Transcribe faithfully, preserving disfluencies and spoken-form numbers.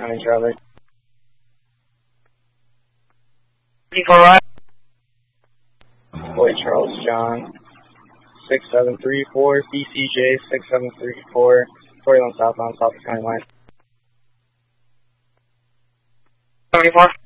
County, Charlie. fifty-four right. Boy, Charles John, six seven three four, B C J, six seven three four, forty-one southbound, South County line. seventy-four.